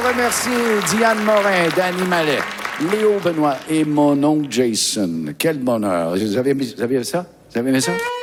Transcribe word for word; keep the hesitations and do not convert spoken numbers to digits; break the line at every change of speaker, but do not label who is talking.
remercie Diane Morin, Danny Mallet, Léo Benoît et mon oncle Jason. Quel bonheur. Vous avez, vous avez ça? Vous avez aimé ça?